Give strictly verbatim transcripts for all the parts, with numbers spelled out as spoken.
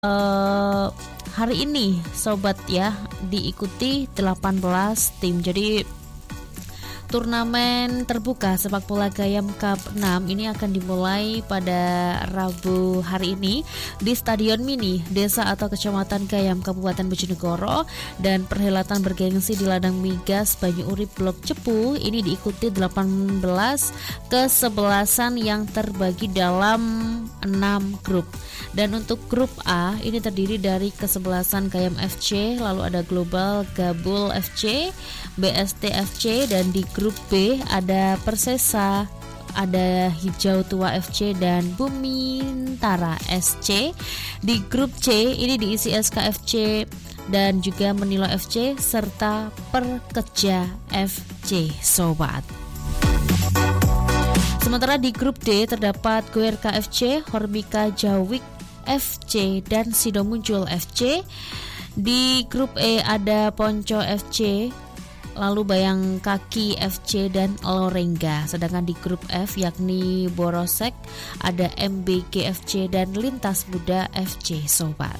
Uh, hari ini sobat ya diikuti delapan belas tim. Jadi turnamen terbuka sepak bola Gayam Cup enam ini akan dimulai pada Rabu hari ini di Stadion Mini Desa atau Kecamatan Gayam Kabupaten Bojonegoro, dan perhelatan bergengsi di Ladang Migas Banyu Urip Blok Cepu ini diikuti delapan belas kesebelasan yang terbagi dalam enam grup. Dan untuk grup A ini terdiri dari kesebelasan Gayam F C, lalu ada Global Gabul F C, B S T F C, dan di grup B ada Persesa, ada Hijau Tua F C dan Bumintara S C. Di grup C ini diisi S K F C dan juga Menilo F C serta Perkeja F C, sobat. Sementara di grup D terdapat Goerka F C, Horbika Jawik F C dan Sido Muncul F C. Di grup E ada Ponco F C, lalu Bayang Kaki F C dan Lorengga. Sedangkan di grup F yakni Borosek ada M B G F C dan Lintas Muda F C, sobat.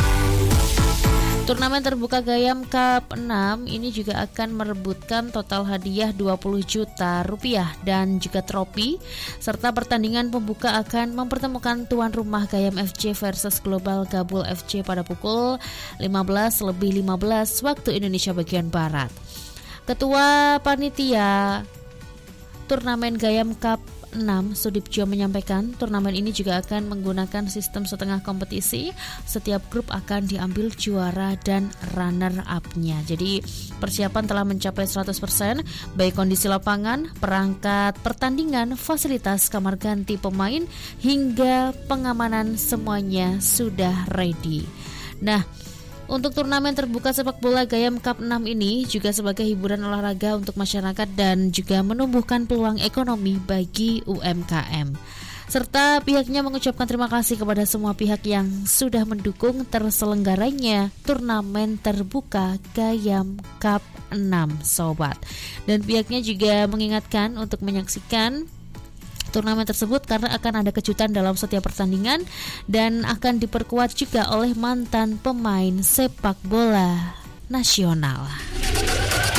Turnamen terbuka Gayam Cup enam ini juga akan merebutkan total hadiah dua puluh juta rupiah dan juga trofi, serta pertandingan pembuka akan mempertemukan tuan rumah Gayam F C versus Global Gabul F C pada pukul lima belas lebih lima belas waktu Indonesia bagian Barat. Ketua Panitia Turnamen Gayam Cup enam Sudipjo menyampaikan turnamen ini juga akan menggunakan sistem setengah kompetisi. Setiap grup akan diambil juara dan runner up-nya. Jadi persiapan telah mencapai seratus persen, baik kondisi lapangan, perangkat pertandingan, fasilitas kamar ganti pemain hingga pengamanan, semuanya sudah ready. Nah, untuk turnamen terbuka sepak bola Gayam Cup enam ini juga sebagai hiburan olahraga untuk masyarakat dan juga menumbuhkan peluang ekonomi bagi U M K M. Serta pihaknya mengucapkan terima kasih kepada semua pihak yang sudah mendukung terselenggaranya turnamen terbuka Gayam Cup enam, sobat. Dan pihaknya juga mengingatkan untuk menyaksikan turnamen tersebut karena akan ada kejutan dalam setiap pertandingan dan akan diperkuat juga oleh mantan pemain sepak bola nasional.